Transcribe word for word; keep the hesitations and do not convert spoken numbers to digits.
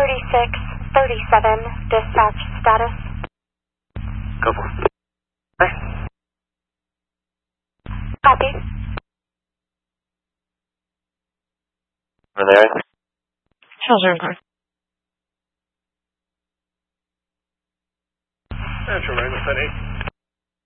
thirty-six thirty-seven, dispatch status. Go for it. Copy. Over there. Children. Central Raven City.